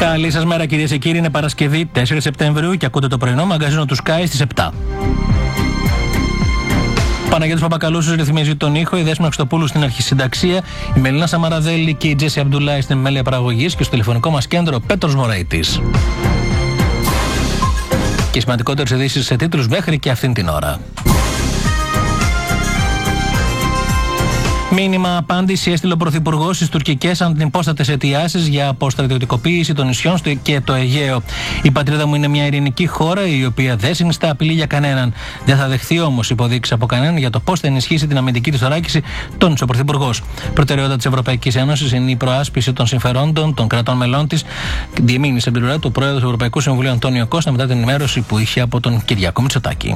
Καλή σας μέρα κυρίες και κύριοι, είναι Παρασκευή 4 Σεπτεμβρίου και ακούτε το πρωινό μαγκαζίνο του Sky στις 7. Παναγιώτης Παπακαλούσης ρυθμίζει τον ήχο, η Δέσποινα Χριστοπούλου στην αρχισυνταξία, η Μελίνα Σαμαραδέλη και η Τζέσι Αμπτουλάη στην επιμέλεια παραγωγής και στο τηλεφωνικό μας κέντρο Πέτρος Μωραϊτής. Και οι σημαντικότερες ειδήσεις σε τίτλους μέχρι και αυτήν την ώρα. Μήνυμα απάντηση έστειλε ο Πρωθυπουργός στις τουρκικές αντιπόστατες αιτιάσεις για αποστρατιωτικοποίηση των νησιών και το Αιγαίο. Η πατρίδα μου είναι μια ειρηνική χώρα η οποία δεν συνιστά απειλή για κανέναν. Δεν θα δεχθεί όμως υποδείξεις από κανέναν για το πώς θα ενισχύσει την αμυντική της θωράκιση, τόνισε ο Πρωθυπουργός. Προτεραιότητα της Ευρωπαϊκής Ένωσης είναι η προάσπιση των συμφερόντων των κρατών μελών της, διεμήνυσε στην πλευρά του Πρόεδρος του Ευρωπαϊκού Συμβουλίου Αντώνιο Κώστα μετά την ενημέρωση που είχε από τον Κυριάκο Μητσοτάκη.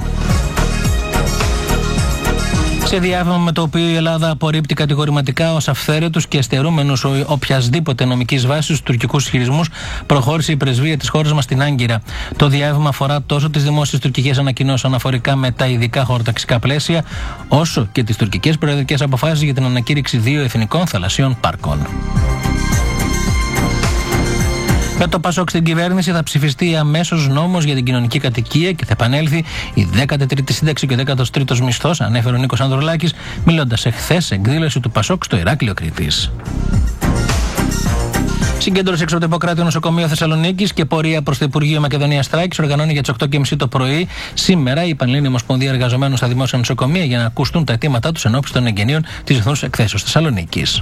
Σε διάβημα με το οποίο η Ελλάδα απορρίπτει κατηγορηματικά ως αυθαίρετους και στερούμενους οποιασδήποτε νομικής βάσης τους τουρκικούς ισχυρισμούς, προχώρησε η πρεσβεία της χώρας μας στην Άγκυρα. Το διάβημα αφορά τόσο τις δημόσιες τουρκικές ανακοινώσεις αναφορικά με τα ειδικά χωροταξικά πλαίσια, όσο και τις τουρκικές προεδρικές αποφάσεις για την ανακήρυξη 2 εθνικών θαλασσίων πάρκων. Με το ΠΑΣΟΚ στην κυβέρνηση θα ψηφιστεί αμέσως νόμος για την κοινωνική κατοικία και θα επανέλθει η 13η σύνταξη και ο 13ος μισθός, ανέφερε ο Νίκος Ανδρουλάκης, μιλώντας εχθές σε εκδήλωση του ΠΑΣΟΚ στο Ηράκλειο Κρήτης. Συγκέντρωση έξω από το Ιπποκράτιο Νοσοκομείο Θεσσαλονίκης και πορεία προς το Υπουργείο Μακεδονίας Τράκης οργανώνει για τις 8.30 το πρωί σήμερα η Πανελλήνια Ομοσπονδία Εργαζομένων στα Δημόσια Νοσοκομεία για να ακουστούν τα αιτήματά τους ενώπιον των εγγενείων της Διεθνούς Εκθέσεως Θεσσαλονίκης.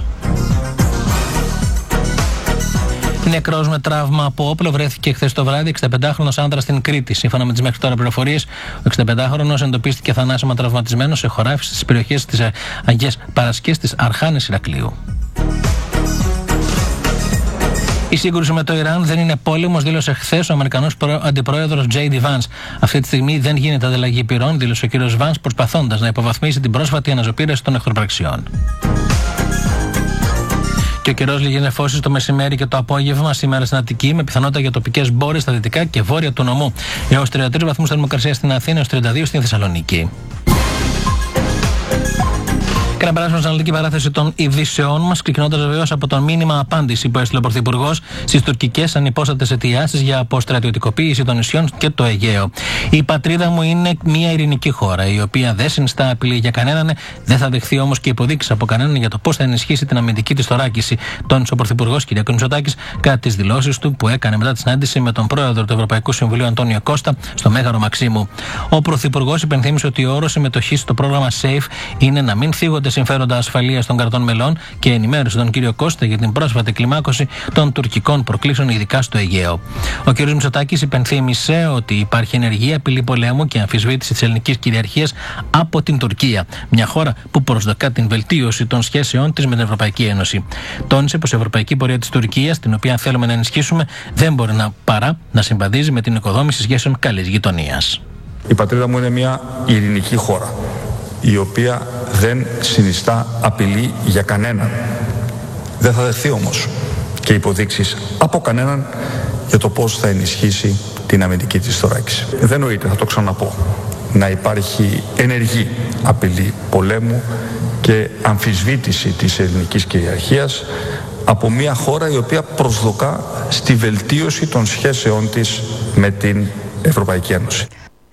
Νεκρός με τραύμα από όπλο βρέθηκε χθες το βράδυ 65χρονος άντρας στην Κρήτη. Σύμφωνα με τις μέχρι τώρα πληροφορίες, ο 65χρονος εντοπίστηκε θανάσιμα τραυματισμένος σε χωράφι στις περιοχές της Αγίας Παρασκής της Αρχάνης Ηρακλείου. Η σύγκρουση με το Ιράν δεν είναι πόλεμος, δήλωσε χθες ο Αμερικανός αντιπρόεδρος J.D. Vance. Αυτή τη στιγμή δεν γίνεται ανταλλαγή πυρών, δήλωσε ο κ. Vance, προσπαθώντας να υποβαθμίσει την πρόσφατη αναζωπήρωση των εχθροπραξιών. Και ο καιρός λήγει νεφώσεις το μεσημέρι και το απόγευμα σήμερα στην Αττική, με πιθανότητα για τοπικές μπόρες στα δυτικά και βόρεια του νομού. Έως 33 βαθμούς θερμοκρασία στην Αθήνα, έως 32 στην Θεσσαλονίκη. Και να περάσουμε στην αναλυτική παράθεση των ειδήσεών μας, ξεκινώντας βεβαίως από το μήνυμα απάντηση που έστειλε ο Πρωθυπουργός στις τουρκικές ανυπόστατες αιτιάσεις για αποστρατιωτικοποίηση των νησιών και το Αιγαίο. Η πατρίδα μου είναι μια ειρηνική χώρα, η οποία δεν συνιστά απειλή για κανέναν, δεν θα δεχθεί όμως και υποδείξεις από κανέναν για το πώς θα ενισχύσει την αμυντική της θωράκιση, τόνισε ο Πρωθυπουργός κ. Μητσοτάκης κατά τις δηλώσεις του που έκανε μετά τη συνάντηση με τον Πρόεδρο του Ευρωπαϊκού Συμβουλίου Αντώνιο Κώστα στο Μέγαρο Μαξίμου. Ο Πρωθυπουργός υπενθύμησε ότι ο όρος συμμετοχής στο πρόγραμμα SAFE είναι να μην θίγονται συμφέροντα ασφαλείας των κρατών μελών και ενημέρωσε τον κύριο Κώστα για την πρόσφατη κλιμάκωση των τουρκικών προκλήσεων, ειδικά στο Αιγαίο. Ο κ. Μητσοτάκης υπενθύμησε ότι υπάρχει ενεργή απειλή πολέμου και αμφισβήτηση της ελληνικής κυριαρχίας από την Τουρκία, μια χώρα που προσδοκά την βελτίωση των σχέσεών της με την Ευρωπαϊκή Ένωση. Τόνισε πως η ευρωπαϊκή πορεία της Τουρκίας, την οποία θέλουμε να ενισχύσουμε, δεν μπορεί παρά να συμβαδίζει με την οικοδόμηση σχέσεων καλής γειτονίας. Η πατρίδα μου είναι μια ειρηνική χώρα, η οποία δεν συνιστά απειλή για κανέναν. Δεν θα δεχθεί όμως και υποδείξεις από κανέναν για το πώς θα ενισχύσει την αμυντική της θωράκιση. Δεν νοείται, θα το ξαναπώ, να υπάρχει ενεργή απειλή πολέμου και αμφισβήτηση της ελληνικής κυριαρχίας από μια χώρα η οποία προσδοκά στη βελτίωση των σχέσεών της με την Ευρωπαϊκή Ένωση.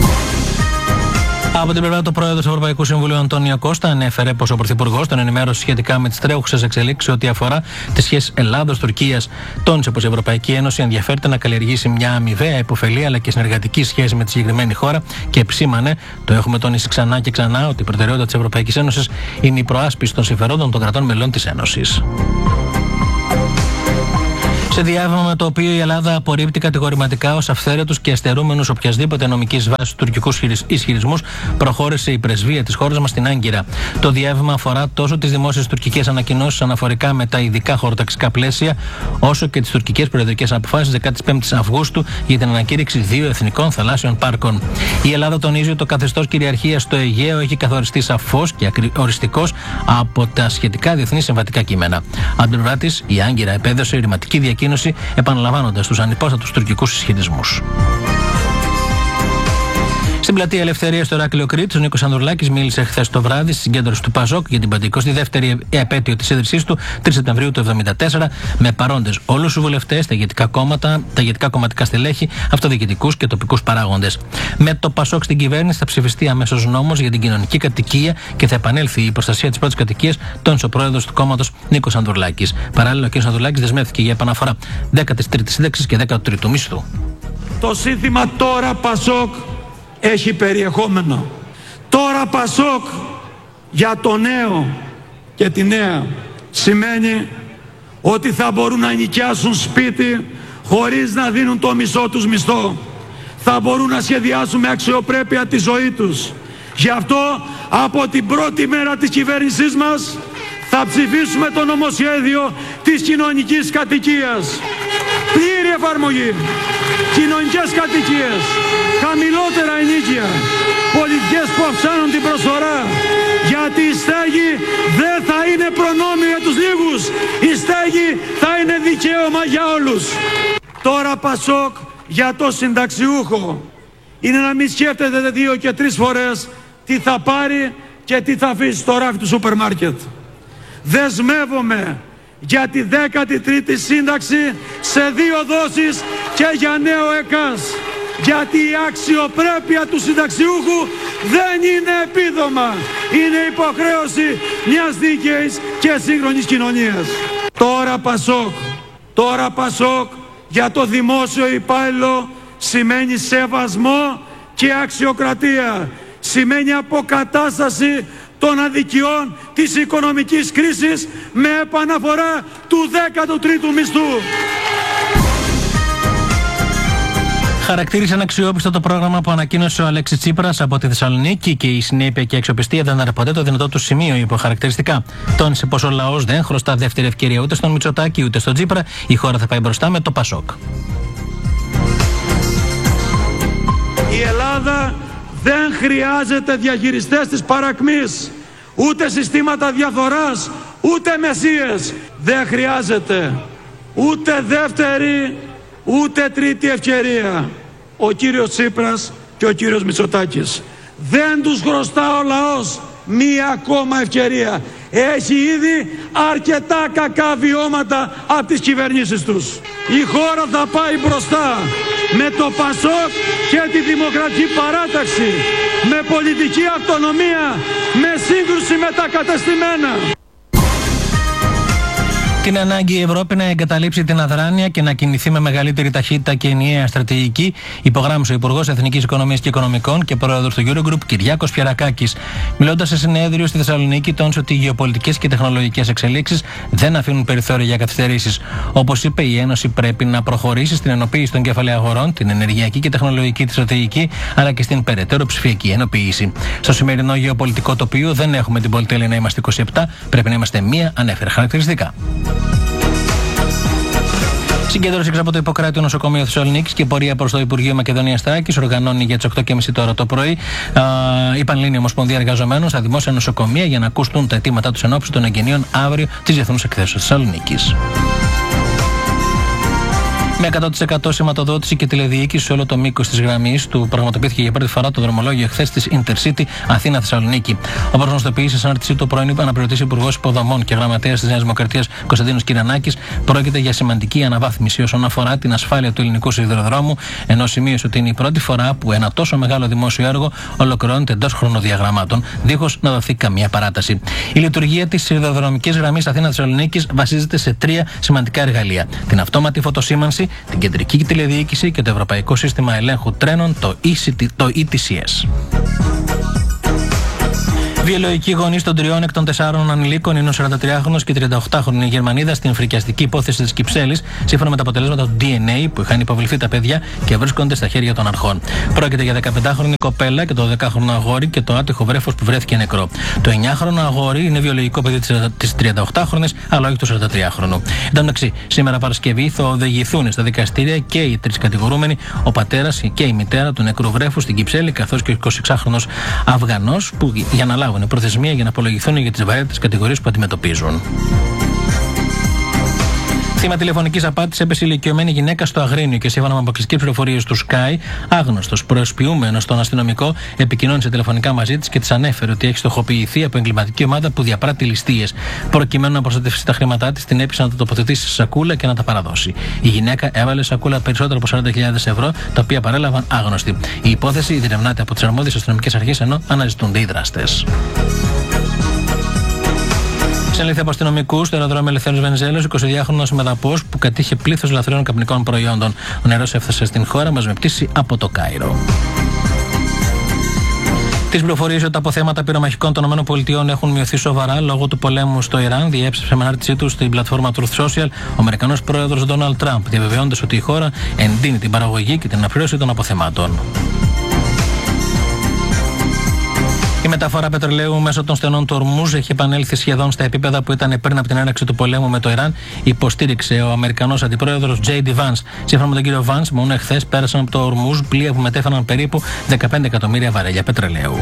Από την πλευρά του Πρόεδρου του Ευρωπαϊκού Συμβουλίου Αντώνιο Κώστα ανέφερε πως ο Πρωθυπουργός τον ενημέρωσε σχετικά με τις τρέχουσες εξελίξεις ό,τι αφορά τις σχέσεις Ελλάδος-Τουρκίας. Τόνισε πως η Ευρωπαϊκή Ένωση ενδιαφέρεται να καλλιεργήσει μια αμοιβαία υποφελή αλλά και συνεργατική σχέση με τη συγκεκριμένη χώρα και επισήμανε, το έχουμε τονίσει ξανά και ξανά, ότι η προτεραιότητα της Ευρωπαϊκής Ένωσης είναι η προάσπιση των συμφερόντων των κρατών μελών της Ένωσης. Σε διάβημα με το οποίο η Ελλάδα απορρίπτει κατηγορηματικά ως αυθαίρετους και αστερούμενους οποιασδήποτε νομικής βάσης τουρκικούς ισχυρισμούς, προχώρησε η πρεσβεία της χώρας μας στην Άγκυρα. Το διάβημα αφορά τόσο τις δημόσιες τουρκικές ανακοινώσεις αναφορικά με τα ειδικά χωροταξικά πλαίσια, όσο και τις τουρκικές προεδρικές αποφάσεις 15 Αυγούστου για την ανακήρυξη 2 εθνικών θαλάσσιων πάρκων. Η Ελλάδα τονίζει ότι το καθεστώς κυριαρχίας στο Αιγαίο έχει καθοριστεί σαφώς και οριστικώς από τα σχετικά διεθνή συμβατικά κείμενα. Από την πλευρά της, η Άγκυρα επέδωσε ρηματική διακίνηση, επαναλαμβάνοντας τους ανυπόστατους τουρκικούς ισχυρισμούς. Στην πλατεία Ελευθερίας στο Ηράκλειο Κρήτης, ο Νίκος Ανδρουλάκης μίλησε χθες το βράδυ στη συγκέντρωση του ΠΑΣΟΚ για την 52η επέτειο της ίδρυσής του 3 Σεπτεμβρίου του 1974, με παρόντες όλους τους βουλευτές, τα ηγετικά κόμματα, τα ηγετικά κομματικά στελέχη, αυτοδιοικητικούς και τοπικούς παράγοντες. Με το ΠΑΣΟΚ στην κυβέρνηση θα ψηφιστεί αμέσως νόμος για την κοινωνική κατοικία και θα επανέλθει η προστασία της πρώτης κατοικίας, τόνισε ο πρόεδρος του κόμματος Νίκος Ανδρουλάκης. Παράλληλα, ο κ. Ανδρουλάκης δεσμεύτηκε για επαναφορά 13ης σύνταξης και 13ου μισθού. Το σύνθημα «Τώρα ΠΑΣΟΚ» έχει περιεχόμενο. Τώρα ΠΑΣΟΚ για το νέο και τη νέα σημαίνει ότι θα μπορούν να νοικιάσουν σπίτι χωρίς να δίνουν το μισό τους μισθό. Θα μπορούν να σχεδιάσουν με αξιοπρέπεια τη ζωή τους. Γι' αυτό από την πρώτη μέρα της κυβέρνησής μας θα ψηφίσουμε το νομοσχέδιο της κοινωνικής κατοικίας. Πλήρη εφαρμογή. Κοινωνικές κατοικίες, χαμηλότερα ενίκια, πολιτικές που αυξάνουν την προσφορά. Γιατί η στέγη δεν θα είναι προνόμιο για τους λίγους. Η στέγη θα είναι δικαίωμα για όλους. Τώρα ΠΑΣΟΚ για το συνταξιούχο είναι να μην σκέφτεται 2 και 3 φορές τι θα πάρει και τι θα αφήσει στο ράφι του σούπερ μάρκετ. Δεσμεύομαι για τη 13η σύνταξη σε 2 δόσεις και για νέο ΕΚΑΣ. Γιατί η αξιοπρέπεια του συνταξιούχου δεν είναι επίδομα. Είναι υποχρέωση μιας δίκαιης και σύγχρονης κοινωνίας. Τώρα ΠΑΣΟΚ για το δημόσιο υπάλληλο σημαίνει σεβασμό και αξιοκρατία. Σημαίνει αποκατάσταση των αδικιών της οικονομικής κρίσης με επαναφορά του 13ου μισθού. Χαρακτήρισε αναξιόπιστο το πρόγραμμα που ανακοίνωσε ο Αλέξης Τσίπρας από τη Θεσσαλονίκη και η συνέπεια και η αξιοπιστία δεν είναι ποτέ το δυνατό του σημείο, είπε χαρακτηριστικά. Τόνισε πως ο λαός δεν χρωστά δεύτερη ευκαιρία ούτε στον Μητσοτάκη ούτε στον Τσίπρα. Η χώρα θα πάει μπροστά με το ΠΑΣΟΚ. Η Ελλάδα δεν χρειάζεται διαχειριστές της παρακμής, ούτε συστήματα διαφθοράς, ούτε μεσίες. Δεν χρειάζεται ούτε δεύτερη, ούτε τρίτη ευκαιρία. Ο κύριος Τσίπρας και ο κύριος Μητσοτάκης. Δεν τους χρωστά ο λαός μία ακόμα ευκαιρία. Έχει ήδη αρκετά κακά βιώματα από τις κυβερνήσεις τους. Η χώρα θα πάει μπροστά με το ΠΑΣΟΚ και τη Δημοκρατική Παράταξη, με πολιτική αυτονομία, με σύγκρουση με τα κατεστημένα. Την ανάγκη η Ευρώπη να εγκαταλείψει την αδράνεια και να κινηθεί με μεγαλύτερη ταχύτητα και ενιαία στρατηγική, υπογράμμισε ο Υπουργός Εθνικής Οικονομίας και Οικονομικών και Πρόεδρος του Eurogroup, Κυριάκος Πιερακάκης. Μιλώντας σε συνέδριο στη Θεσσαλονίκη, τόνισε ότι οι γεωπολιτικές και τεχνολογικές εξελίξεις δεν αφήνουν περιθώρια για καθυστερήσεις. Όπως είπε, η Ένωση πρέπει να προχωρήσει στην ενοποίηση των κεφαλαίων αγορών, την ενεργειακή και τεχνολογική της στρατηγική, αλλά και στην περαιτέρω ψηφιακή ενοποίηση. Στο σημερινό γεωπολιτικό τοπίο δεν έχουμε την πολυτέλεια να είμαστε 27, πρέπει να είμαστε μία, ανέφερε χαρακτηριστικά. Συγκέντρωση έξω από το Ιπποκράτειο Νοσοκομείο Θεσσαλονίκης και πορεία προς το Υπουργείο Μακεδονίας Θράκης οργανώνει για τις 8.30 τώρα το πρωί η Πανελλήνια Ομοσπονδία Εργαζομένων στα δημόσια νοσοκομεία για να ακούσουν τα αιτήματά τους εν ώψη των εγγενείων αύριο της Διεθνούς Εκθέσεως Θεσσαλονίκης. Με 100% σηματοδότηση και τηλεδιοίκηση σε όλο το μήκος της γραμμής του πραγματοποιήθηκε για πρώτη φορά το δρομολόγιο εχθές της Intercity Αθήνα-Θεσσαλονίκη. Όπως γνωστοποίησε σε ανάρτησή του πρώην αναπληρωτής Υπουργός Υποδομών και Γραμματέας της Νέας Δημοκρατίας Κωνσταντίνος Κυρανάκης, πρόκειται για σημαντική αναβάθμιση όσον αφορά την ασφάλεια του ελληνικού σιδηροδρόμου, ενώ σημείωσε ότι είναι η πρώτη φορά που ένα τόσο μεγάλο δημόσιο έργο ολοκληρώνεται εντός χρονοδιαγραμμάτων, δίχως να δοθεί καμία παράταση. Η λειτουργία της σιδηροδρομικής γραμμής Αθήνα-Θεσσαλονίκης βασίζεται σε 3 σημαντικά εργαλεία: την αυτόματη φωτοσήμανση, την κεντρική τηλεδιοίκηση και το Ευρωπαϊκό Σύστημα Ελέγχου Τρένων, το ETCS. Βιολογικοί γονείς των 3 εκ των 4 ανηλίκων είναι ο 43χρονος και 38χρονη Γερμανίδα στην φρικιαστική υπόθεση της Κυψέλης, σύμφωνα με τα αποτελέσματα του DNA που είχαν υποβληθεί τα παιδιά και βρίσκονται στα χέρια των αρχών. Πρόκειται για 15χρονη κοπέλα και το 10χρονο αγόρι και το άτυχο βρέφος που βρέθηκε νεκρό. Το 9χρονο αγόρι είναι βιολογικό παιδί της 38χρονης, αλλά όχι του 43χρονου. Εν τω μεταξύ, σήμερα Παρασκευή θα οδηγηθούν στα δικαστήρια και οι 3 κατηγορούμενοι, ο πατέρας και η μητέρα του νεκρού βρέφου στην Κυψέλη, καθώς και ο 26χρονος Αφγανός, που για να λάβουν προθεσμία για να απολογηθούν για τις βαρύτερες κατηγορίες που αντιμετωπίζουν. Θύμα τηλεφωνικής απάτης έπεσε ηλικιωμένη γυναίκα στο Αγρίνιο και σύμφωνα με αποκλειστικές πληροφορίες του Sky, άγνωστος προσποιούμενος στον αστυνομικό επικοινώνησε τηλεφωνικά μαζί της και της ανέφερε ότι έχει στοχοποιηθεί από εγκληματική ομάδα που διαπράττει ληστείες. Προκειμένου να προστατεύσει τα χρήματά της, την έπεισε να τα τοποθετήσει σε σακούλα και να τα παραδώσει. Η γυναίκα έβαλε σακούλα περισσότερα από 40.000 ευρώ, τα οποία παρέλαβαν άγνωστοι. Η υπόθεση διερευνάται από τις αρμόδιες αστυνομικές αρχές ενώ αναζητούνται οι δράστες. Συνελήφθη από αστυνομικούς στο αεροδρόμιο Ελευθέρος Βενιζέλος 22χρονος μεδαπός που κατήχε πλήθος λαθρέων καπνικών προϊόντων. Ο νερός έφτασε στην χώρα μας με πτήση από το Κάιρο. Τις πληροφορίες ότι τα αποθέματα πυρομαχικών των ΗΠΑ έχουν μειωθεί σοβαρά λόγω του πολέμου στο Ιράν διέψευσε με ανάρτησή του στην πλατφόρμα Truth Social ο Αμερικανός πρόεδρος Ντόναλντ Τραμπ, διαβεβαιώντας ότι η χώρα εντείνει την παραγωγή και την αναπλήρωση των αποθεμάτων. Η μεταφορά πετρελαίου μέσω των στενών του Ορμούζ έχει επανέλθει σχεδόν στα επίπεδα που ήταν πριν από την έναρξη του πολέμου με το Ιράν, υποστήριξε ο Αμερικανός αντιπρόεδρος J.D. Vance. Σύμφωνα με τον κύριο Vance, μόνο εχθές πέρασαν από το Ορμούζ πλοία που μετέφεραν περίπου 15 εκατομμύρια βαρέλια πετρελαίου.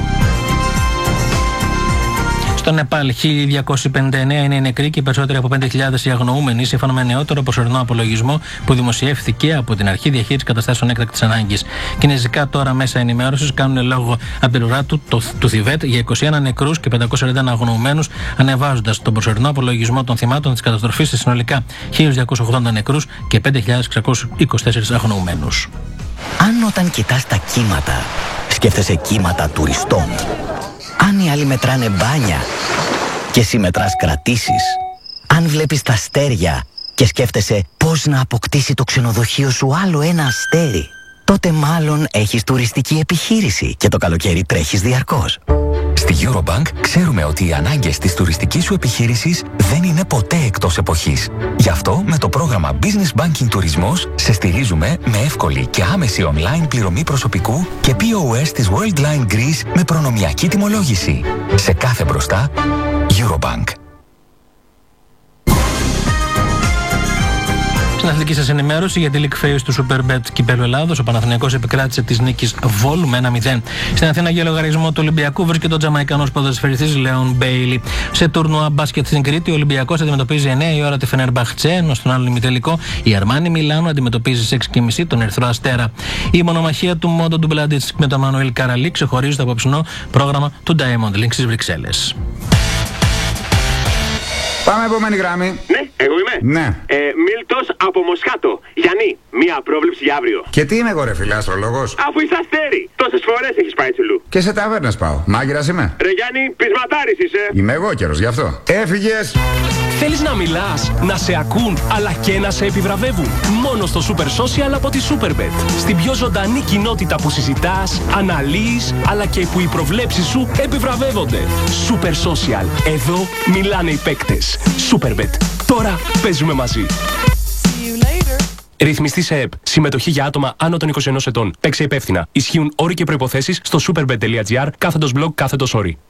Στο Νεπάλ, 1.259 είναι οι νεκροί και οι περισσότεροι από 5.000 οι αγνοούμενοι, σύμφωνα με νεότερο προσωρινό απολογισμό που δημοσιεύθηκε από την Αρχή Διαχείρισης Καταστάσεων Έκτακτης Ανάγκης. Κινέζικα τώρα μέσα ενημέρωσης κάνουν λόγο από την πλευρά του Θιβέτ για 21 νεκρούς και 541 αγνοούμενους, ανεβάζοντας τον προσωρινό απολογισμό των θυμάτων της καταστροφής σε συνολικά 1.280 νεκρούς και 5.624 αγνοούμενους. Αν όταν κοιτάς τα κύματα, σκέφτεσαι κύματα τουριστών. Αν οι άλλοι μετράνε μπάνια και εσύ μετράς κρατήσεις. Αν βλέπεις τα αστέρια και σκέφτεσαι πώς να αποκτήσει το ξενοδοχείο σου άλλο ένα αστέρι, τότε μάλλον έχεις τουριστική επιχείρηση και το καλοκαίρι τρέχεις διαρκώς. Στη Eurobank ξέρουμε ότι οι ανάγκες της τουριστικής σου επιχείρησης δεν είναι ποτέ εκτός εποχής. Γι' αυτό με το πρόγραμμα Business Banking Τουρισμός σε στηρίζουμε με εύκολη και άμεση online πληρωμή προσωπικού και POS της Worldline Greece με προνομιακή τιμολόγηση. Σε κάθε μπροστά, Eurobank. Στην αθλητική σας ενημέρωση για τη League Phase του Superbet Κυπέλλου Ελλάδος, ο Παναθηναϊκός επικράτησε της νίκης Βόλου με 1-0. Στην Αθήνα για λογαριασμό του Ολυμπιακού βρίσκεται ο Τζαμαϊκανός ποδοσφαιριστής Λέον Μπέιλι. Σε τουρνουά μπάσκετ στην Κρήτη, ο Ολυμπιακός αντιμετωπίζει 9 η ώρα τη Φενερμπαχτσέ, ενώ στον άλλο ημιτελικό η Αρμάνι Μιλάνο αντιμετωπίζει σε 6.30 τον Ερυθρό Αστέρα. Η μονομαχία του Μόντο Ντουμπλάντιτς με τον Μανουέλ Καραλί ξεχωρίζει το απόψινό πρόγραμμα του Diamond League στις Βρυξέλλες. Πάμε επόμενη γραμμή. Ναι, εγώ είμαι. Ναι. Μίλτος από Μοσχάτο. Γιάννη, μία πρόβλεψη για αύριο. Και τι είμαι εγώ ρε φίλε, αστρολόγος? Αφού είσαι αστέρι, τόσες φορές έχεις πάει τσουλού. Και σε ταβέρνες πάω. Μάγειρας είμαι. Ρε Γιάννη, πεισματάρης είσαι. Είμαι εγώ καιρός γι' αυτό. Έφυγες. Θέλεις να μιλάς, να σε ακούν, αλλά και να σε επιβραβεύουν. Μόνο στο Super Social από τη Superbet. Στην πιο ζωντανή κοινότητα που συζητάς, αναλύεις, αλλά και που οι προβλέψεις σου επιβραβεύονται. Super Social. Εδώ μιλάνε οι παίκτες. Superbet. Τώρα παίζουμε μαζί. Ρυθμιστή σε ΕΠ. Συμμετοχή για άτομα άνω των 21 ετών. Παίξε υπεύθυνα. Ισχύουν όροι και προϋποθέσεις στο superbet.gr/blog/όροι.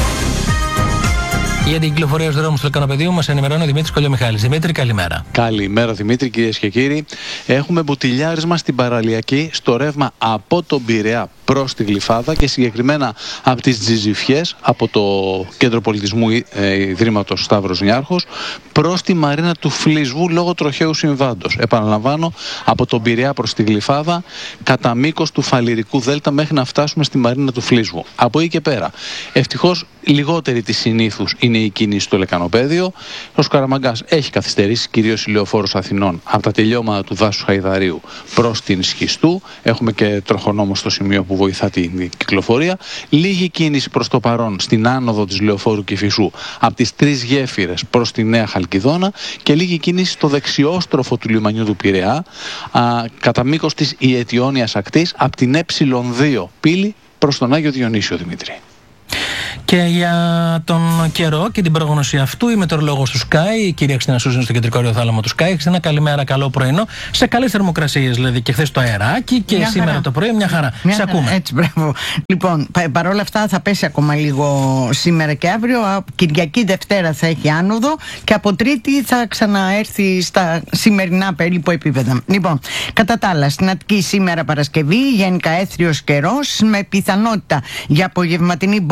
Για την κυκλοφορία στους δρόμους του Λεκανοπεδίου μας ενημερώνει ο Δημήτρης Κολιομιχάλης. Δημήτρη, καλημέρα. Καλημέρα Δημήτρη, κυρίες και κύριοι. Έχουμε μπουτιλιάρισμα στην παραλιακή στο ρεύμα από τον Πειραιά προς τη Γλυφάδα και συγκεκριμένα από τις Τζιζιφιές, από το Κέντρο Πολιτισμού Ιδρύματος Σταύρος Νιάρχος προς τη Μαρίνα του Φλίσβου λόγω τροχαίου συμβάντος. Επαναλαμβάνω, από τον Πειραιά προς τη Γλυφάδα κατά μήκος του Φαλιρικού Δέλτα μέχρι να φτάσουμε στη Μαρίνα του Φλίσβου. Από εκεί και πέρα, ευτυχώς λιγότερη της συνήθους είναι η κίνηση στο Λεκανοπέδιο. Ο Σκαραμαγκάς έχει καθυστερήσει, κυρίως η Λεωφόρος Αθηνών, από τα τελειώματα του δάσους Χαϊδαρίου προς την Σχιστού. Έχουμε και τροχονόμο στο σημείο που βοηθά την κυκλοφορία. Λίγη κίνηση προς το παρόν στην άνοδο της Λεωφόρου Κηφισού από τις 3 γέφυρες προς τη Νέα Χαλκιδόνα και λίγη κίνηση στο δεξιόστροφο του λιμανιού του Πειραιά κατά μήκος της Ιετιώνιας ακτής από την Ε2 πύλη προς τον Άγιο Διονύσιο, Δημήτρη. Και για τον καιρό και την πρόγνωση αυτού, η μετεωρολόγος του Sky, η κυρία Χριστίνα Σούζη, στο κεντρικό αεροθάλαμο του Sky. Χριστίνα, καλημέρα, καλό πρωινό. Σε καλές θερμοκρασίες, δηλαδή και χθες το αεράκι και σήμερα το πρωί, μια χαρά. Σε ακούμε. Έτσι, μπράβο. Λοιπόν, παρόλα αυτά θα πέσει ακόμα λίγο σήμερα και αύριο. Κυριακή Δευτέρα θα έχει άνοδο και από Τρίτη θα ξαναέρθει στα σημερινά περίπου επίπεδα. Λοιπόν, κατά τα άλλα, στην Αττική σήμερα Παρασκευή, γενικά έθριος καιρός με πιθανότητα για απογευματινή μπόρα στα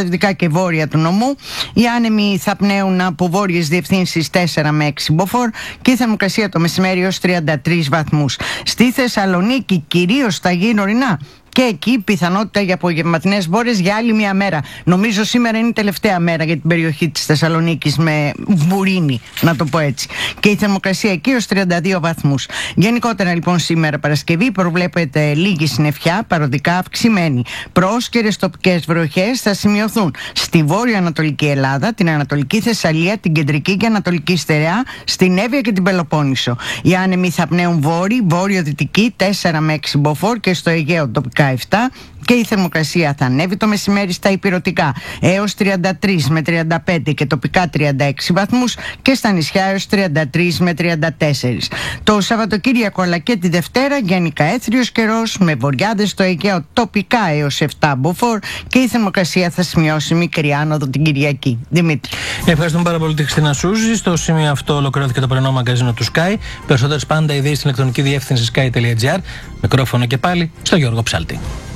ανατολικά και βόρεια του νομού. Οι άνεμοι θα πνέουν από βόρειες διευθύνσεις 4 με 6 μποφόρ και η θερμοκρασία το μεσημέρι ως 33 βαθμούς. Στη Θεσσαλονίκη, κυρίως στα γύρω ορεινά, και εκεί πιθανότητα για απογευματινές μπόρες για άλλη μια μέρα. Νομίζω σήμερα είναι η τελευταία μέρα για την περιοχή της Θεσσαλονίκης με βουρίνι, να το πω έτσι. Και η θερμοκρασία εκεί ως 32 βαθμούς. Γενικότερα λοιπόν σήμερα Παρασκευή προβλέπεται λίγη συννεφιά, παροδικά αυξημένη. Πρόσκαιρες τοπικές βροχές θα σημειωθούν στη βόρειο-ανατολική Ελλάδα, την Ανατολική Θεσσαλία, την Κεντρική και Ανατολική Στερεά, στην Εύβοια και την Πελοπόννησο. Οι άνεμοι θα πνέουν βόρειο-δυτική 4 με 6 μποφόρ και στο Αιγαίο τοπικά 7 και η θερμοκρασία θα ανέβει το μεσημέρι στα ηπειρωτικά έως 33 με 35 και τοπικά 36 βαθμούς και στα νησιά έως 33 με 34. Το Σαββατοκύριακο αλλά και τη Δευτέρα γενικά έθριος καιρός με βοριάδες στο Αιγαίο τοπικά έως 7 μποφόρ και η θερμοκρασία θα σημειώσει μικρή άνοδο την Κυριακή. Δημήτρη. Ευχαριστούμε πάρα πολύ τη Χριστίνα Σούζη. Στο σημείο αυτό ολοκληρώθηκε το πρωινό μαγκαζίνο του Sky. Περισσότερες πάντα ιδέες στην ηλεκτρονική διεύθυνση sky.gr. Μικρόφωνο και πάλι στο Γιώργο Ψάλτη.